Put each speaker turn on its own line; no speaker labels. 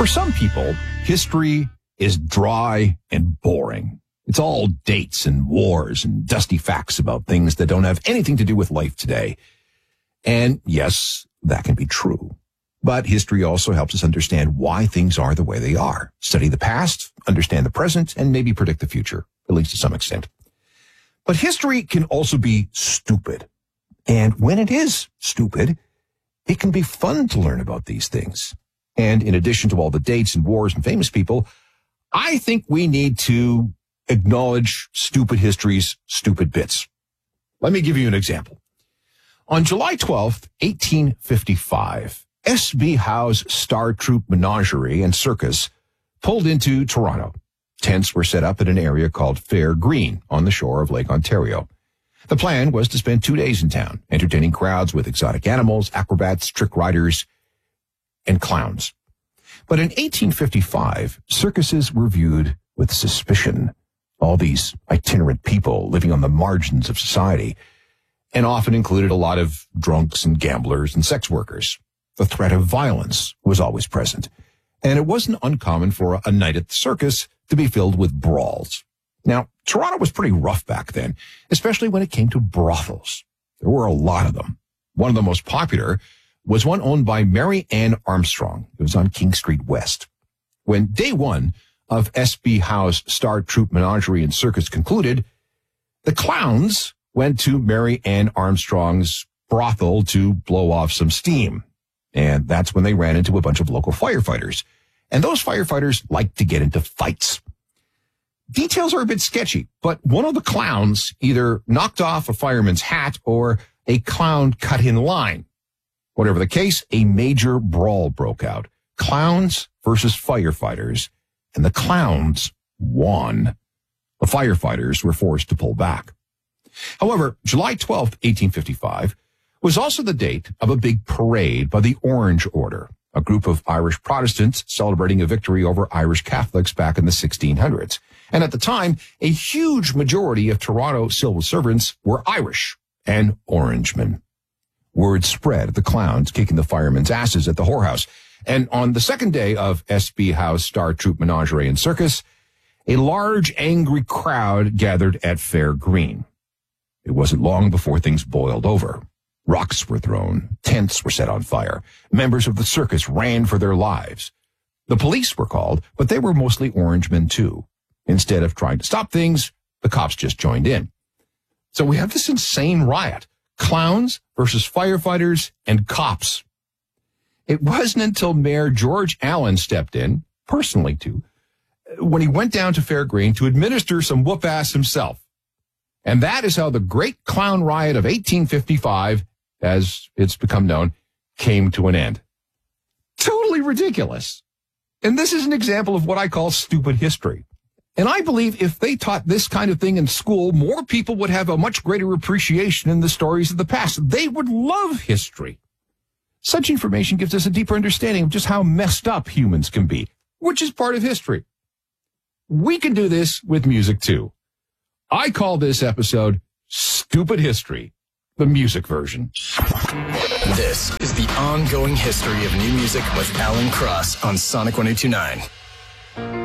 For some people, history is dry and boring. It's all dates and wars and dusty facts about things that don't have anything to do with life today. And yes, that can be true. But history also helps us understand why things are the way they are. Study the past, understand the present, and maybe predict the future, at least to some extent. But history can also be stupid. And when it is stupid, it can be fun to learn about these things. And in addition to all the dates and wars and famous people, I think we need to acknowledge stupid history's stupid bits. Let me give you an example. On July 12th, 1855, S.B. Howe's Star Troop Menagerie and Circus pulled into Toronto. Tents were set up in an area called Fair Green on the shore of Lake Ontario. The plan was to spend 2 days in town, entertaining crowds with exotic animals, acrobats, trick riders, and clowns. But in 1855, circuses were viewed with suspicion. All these itinerant people living on the margins of society, and often included a lot of drunks and gamblers and sex workers. The threat of violence was always present, and it wasn't uncommon for a night at the circus to be filled with brawls. Now, Toronto was pretty rough back then, especially when it came to brothels. There were a lot of them. One of the most popular was one owned by Mary Ann Armstrong. It was on King Street West. When day one of S.B. Howe's Star Troop Menagerie and Circus concluded, the clowns went to Mary Ann Armstrong's brothel to blow off some steam. And that's when they ran into a bunch of local firefighters. And those firefighters like to get into fights. Details are a bit sketchy, but one of the clowns either knocked off a fireman's hat or a clown cut in line. Whatever the case, a major brawl broke out. Clowns versus firefighters, and the clowns won. The firefighters were forced to pull back. However, July 12th, 1855, was also the date of a big parade by the Orange Order, a group of Irish Protestants celebrating a victory over Irish Catholics back in the 1600s. And at the time, a huge majority of Toronto civil servants were Irish and Orangemen. Word spread of the clowns kicking the firemen's asses at the whorehouse. And on the second day of S.B. Howe's Star Troop Menagerie and Circus, a large, angry crowd gathered at Fair Green. It wasn't long before things boiled over. Rocks were thrown. Tents were set on fire. Members of the circus ran for their lives. The police were called, but they were mostly Orangemen too. Instead of trying to stop things, the cops just joined in. So we have this insane riot. Clowns versus firefighters and cops. It wasn't until Mayor George Allen stepped in, personally too, when he went down to Fair Green to administer some whoop-ass himself. And that is how the Great Clown Riot of 1855, as it's become known, came to an end. Totally ridiculous. And this is an example of what I call stupid history. And I believe if they taught this kind of thing in school, more people would have a much greater appreciation in the stories of the past. They would love history. Such information gives us a deeper understanding of just how messed up humans can be, which is part of history. We can do this with music too. I call this episode Stupid History, the music version.
This is the ongoing history of new music with Alan Cross on Sonic 102.9.